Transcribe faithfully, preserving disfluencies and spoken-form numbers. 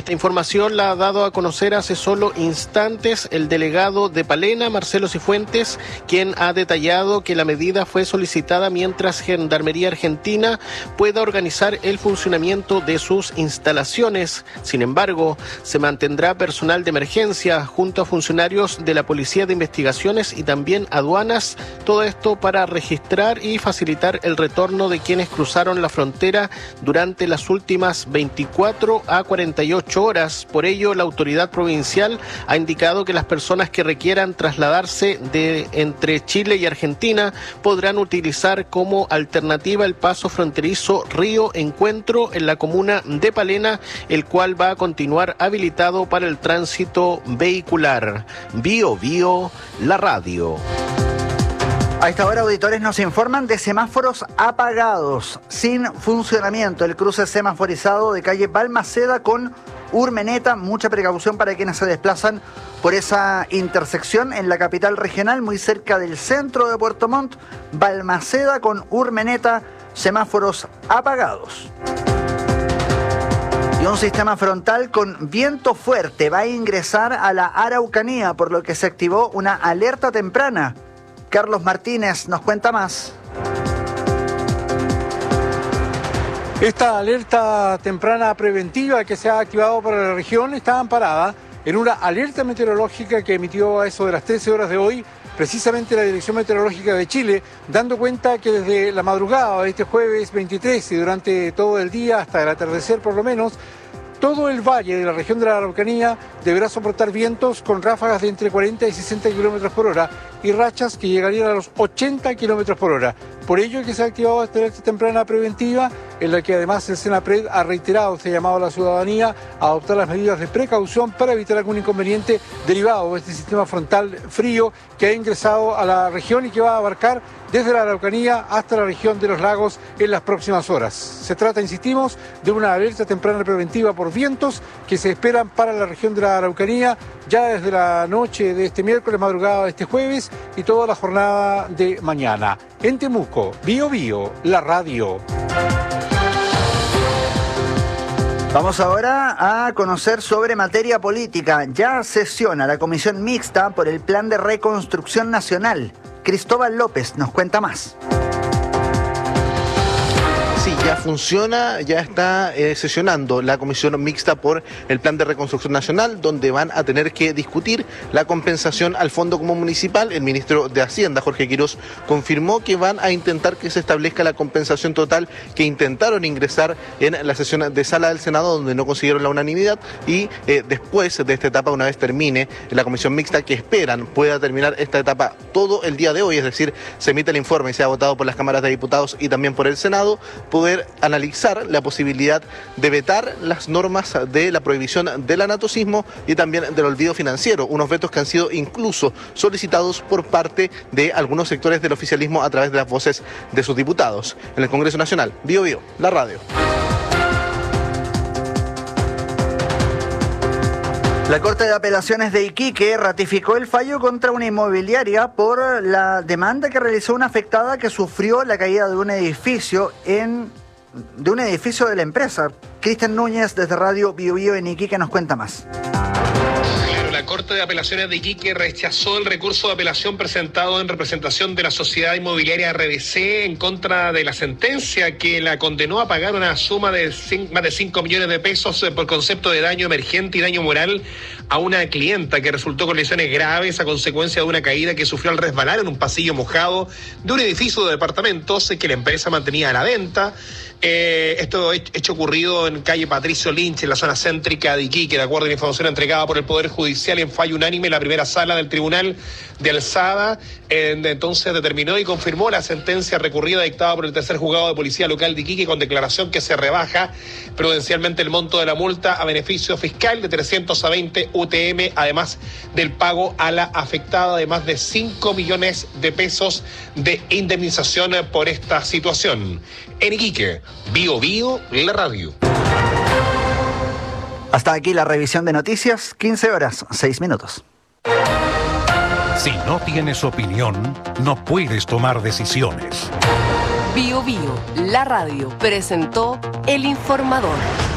Esta información la ha dado a conocer hace solo instantes el delegado de Palena, Marcelo Cifuentes, quien ha detallado que la medida fue solicitada mientras Gendarmería Argentina pueda organizar el funcionamiento de sus instalaciones. Sin embargo, se mantendrá personal de emergencia junto a funcionarios de la Policía de Investigaciones y también aduanas, todo esto para registrar y facilitar el retorno de quienes cruzaron la frontera durante las últimas veinticuatro a cuarenta y ocho horas. Por ello, la autoridad provincial ha indicado que las personas que requieran trasladarse de entre Chile y Argentina podrán utilizar como alternativa el paso fronterizo Río Encuentro en la comuna de Palena, el cual va a continuar habilitado para el tránsito vehicular. Bio Bio, la radio. A esta hora, auditores nos informan de semáforos apagados, sin funcionamiento. El cruce semaforizado de calle Balmaceda con Urmeneta. Mucha precaución para quienes se desplazan por esa intersección en la capital regional, muy cerca del centro de Puerto Montt. Balmaceda con Urmeneta, semáforos apagados. Y un sistema frontal con viento fuerte va a ingresar a la Araucanía, por lo que se activó una alerta temprana. Carlos Martínez nos cuenta más. Esta alerta temprana preventiva que se ha activado para la región está amparada en una alerta meteorológica que emitió a eso de las trece horas de hoy, precisamente la Dirección Meteorológica de Chile, dando cuenta que desde la madrugada de este jueves veintitrés y durante todo el día hasta el atardecer por lo menos, todo el valle de la región de la Araucanía deberá soportar vientos con ráfagas de entre cuarenta y sesenta kilómetros por hora y rachas que llegarían a los ochenta kilómetros por hora. Por ello es que se ha activado esta alerta temprana preventiva, en la que además el SENAPRED ha reiterado este llamado a la ciudadanía a adoptar las medidas de precaución para evitar algún inconveniente derivado de este sistema frontal frío que ha ingresado a la región y que va a abarcar desde la Araucanía hasta la región de los lagos en las próximas horas. Se trata, insistimos, de una alerta temprana preventiva por vientos que se esperan para la región de la Araucanía ya desde la noche de este miércoles, madrugada de este jueves y toda la jornada de mañana. En Temuco, Bio Bio, la radio. Vamos ahora a conocer sobre materia política. Ya sesiona la comisión mixta por el Plan de Reconstrucción Nacional. Cristóbal López nos cuenta más. Sí, ya funciona, ya está eh, sesionando la comisión mixta por el Plan de Reconstrucción Nacional, donde van a tener que discutir la compensación al Fondo Común Municipal. El ministro de Hacienda, Jorge Quirós, confirmó que van a intentar que se establezca la compensación total que intentaron ingresar en la sesión de sala del Senado, donde no consiguieron la unanimidad, y eh, después de esta etapa, una vez termine la comisión mixta, que esperan pueda terminar esta etapa todo el día de hoy, es decir, se emite el informe y sea votado por las cámaras de diputados y también por el Senado, poder analizar la posibilidad de vetar las normas de la prohibición del anatocismo y también del olvido financiero, unos vetos que han sido incluso solicitados por parte de algunos sectores del oficialismo a través de las voces de sus diputados. En el Congreso Nacional, Bio Bio, la radio. La Corte de Apelaciones de Iquique ratificó el fallo contra una inmobiliaria por la demanda que realizó una afectada que sufrió la caída de un edificio en de un edificio de la empresa. Cristian Núñez desde Radio Bio Bio en Iquique nos cuenta más. La Corte de Apelaciones de Iquique rechazó el recurso de apelación presentado en representación de la sociedad inmobiliaria R B C en contra de la sentencia que la condenó a pagar una suma de cinco, más de cinco millones de pesos por concepto de daño emergente y daño moral a una clienta que resultó con lesiones graves a consecuencia de una caída que sufrió al resbalar en un pasillo mojado de un edificio de departamentos que la empresa mantenía a la venta. Eh, esto hecho ocurrido en calle Patricio Lynch, en la zona céntrica de Iquique, de acuerdo a la información entregada por el Poder Judicial en fallo unánime en la primera sala del Tribunal de Alzada. Eh, entonces determinó y confirmó la sentencia recurrida dictada por el tercer juzgado de policía local de Iquique, con declaración que se rebaja prudencialmente el monto de la multa a beneficio fiscal de trescientos veinte U T M, además del pago a la afectada de más de cinco millones de pesos de indemnización por esta situación. En Iquique, Bio Bio, la radio. Hasta aquí la revisión de noticias, quince horas, seis minutos. Si no tienes opinión, no puedes tomar decisiones. Bio Bio, la radio, presentó El Informador.